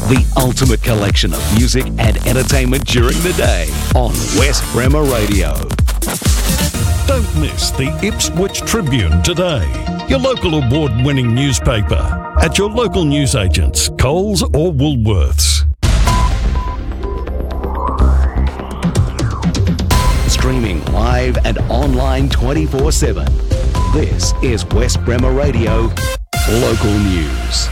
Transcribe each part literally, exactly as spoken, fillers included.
the ultimate collection of music and entertainment during the day on West Bremer Radio. Don't miss the Ipswich Tribune today, your local award-winning newspaper, at your local newsagents, Coles or Woolworths. Streaming live and online twenty-four seven. This is West Bremer Radio Local News.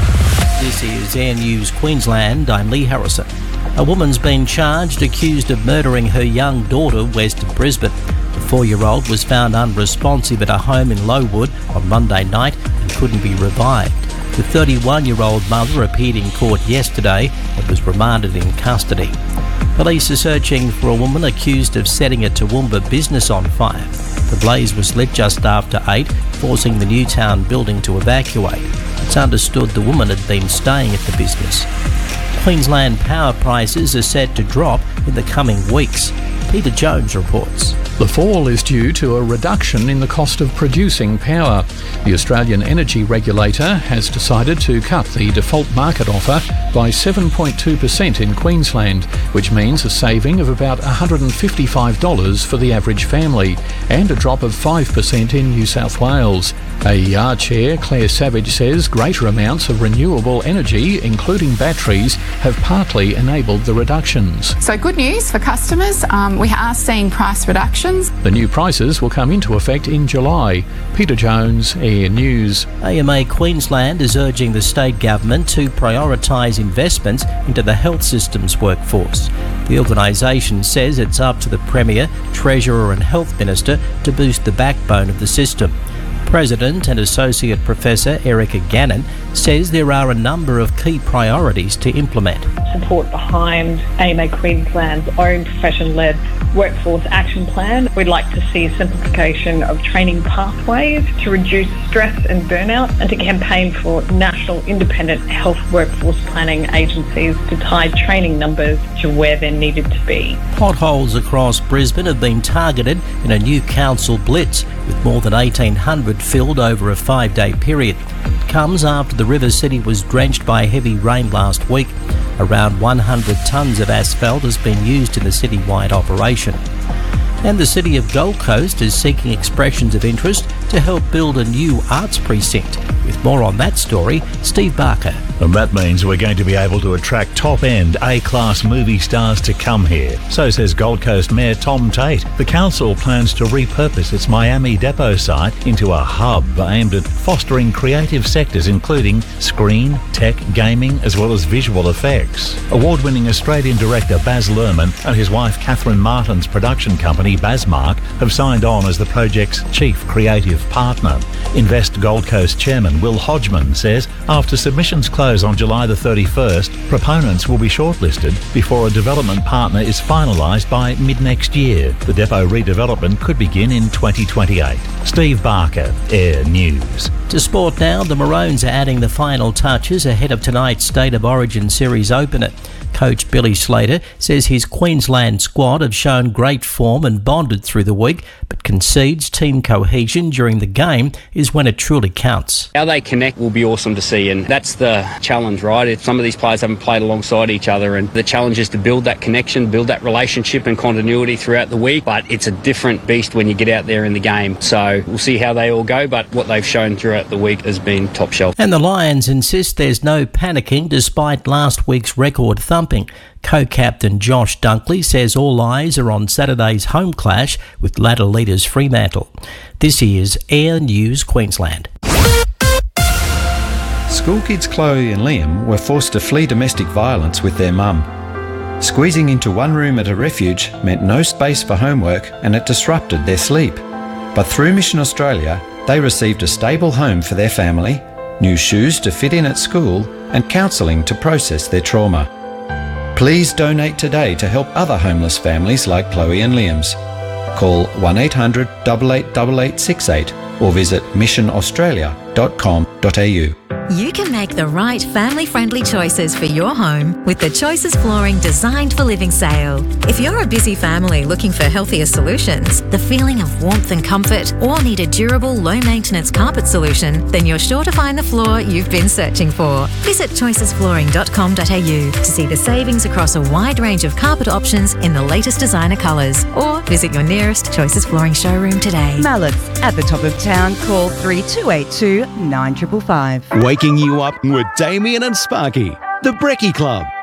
This is Air News Queensland. I'm Lee Harrison. A woman's been charged accused of murdering her young daughter west of Brisbane. The four-year-old was found unresponsive at a home in Lowood on Monday night and couldn't be revived. The thirty-one-year-old mother appeared in court yesterday and was remanded in custody. Police are searching for a woman accused of setting a Toowoomba business on fire. The blaze was lit just after eight, forcing the Newtown building to evacuate. It's understood the woman had been staying at the business. Queensland power prices are set to drop in the coming weeks. Peter Jones reports. The fall is due to a reduction in the cost of producing power. The Australian Energy Regulator has decided to cut the default market offer by seven point two percent in Queensland, which means a saving of about one hundred fifty-five dollars for the average family and a drop of five percent in New South Wales. A E R Chair, Claire Savage, says greater amounts of renewable energy, including batteries, have partly enabled the reductions. So good news for customers. Um, we are seeing price reductions. The new prices will come into effect in July. Peter Jones, Air News. A M A Queensland is urging the state government to prioritise investments into the health system's workforce. The organisation says it's up to the Premier, Treasurer and Health Minister to boost the backbone of the system. President and Associate Professor Erica Gannon says there are a number of key priorities to implement. Support behind A M A Queensland's own profession-led workforce action plan. We'd like to see simplification of training pathways to reduce stress and burnout, and to campaign for national independent health workforce planning agencies to tie training numbers to where they're needed to be. Potholes across Brisbane have been targeted in a new council blitz, with more than eighteen hundred filled over a five-day period. It comes after the River City was drenched by heavy rain last week. Around one hundred tonnes of asphalt has been used in the citywide operation. And the City of Gold Coast is seeking expressions of interest to help build a new arts precinct. With more on that story, Steve Barker. And that means we're going to be able to attract top-end A-class movie stars to come here. So says Gold Coast Mayor Tom Tate. The council plans to repurpose its Miami Depot site into a hub aimed at fostering creative sectors including screen, tech, gaming as well as visual effects. Award-winning Australian director Baz Luhrmann and his wife Catherine Martin's production company Bazmark have signed on as the project's chief creative partner. Invest Gold Coast Chairman Will Hodgman says after submissions close on July the thirty-first, proponents will be shortlisted before a development partner is finalised by mid-next year. The depot redevelopment could begin in twenty twenty-eight. Steve Barker, Air News. To sport now, the Maroons are adding the final touches ahead of tonight's State of Origin Series opener. Coach Billy Slater says his Queensland squad have shown great form and bonded through the week, but concedes team cohesion during the game is when it truly counts. How they connect will be awesome to see, and that's the challenge, right? If some of these players haven't played alongside each other, and the challenge is to build that connection, build that relationship and continuity throughout the week, but it's a different beast when you get out there in the game. So we'll see how they all go, but what they've shown throughout the week has been top shelf. And the Lions insist there's no panicking despite last week's record thumping. Co-captain Josh Dunkley says all eyes are on Saturday's home clash with ladder leaders Fremantle. This is Air News Queensland. School kids Chloe and Liam were forced to flee domestic violence with their mum. Squeezing into one room at a refuge meant no space for homework and it disrupted their sleep. But through Mission Australia, they received a stable home for their family, new shoes to fit in at school and counselling to process their trauma. Please donate today to help other homeless families like Chloe and Liam's. Call one eight hundred, eight eight eight, eight six eight or visit mission australia dot com dot a u. You can make the right family-friendly choices for your home with the Choices Flooring Designed for Living sale. If you're a busy family looking for healthier solutions, the feeling of warmth and comfort, or need a durable, low-maintenance carpet solution, then you're sure to find the floor you've been searching for. Visit choices flooring dot com dot a u to see the savings across a wide range of carpet options in the latest designer colours, or visit your nearest Choices Flooring showroom today. Mallett's at the top of town. Call three two eight two, nine five five. Waking you up with Damien and Sparky. The Brekkie Club.